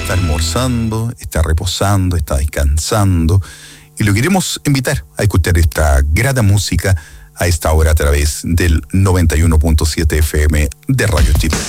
está almorzando, está reposando, está descansando, y lo queremos invitar a escuchar esta grata música a esta hora a través del 91.7 FM de Radio Chile.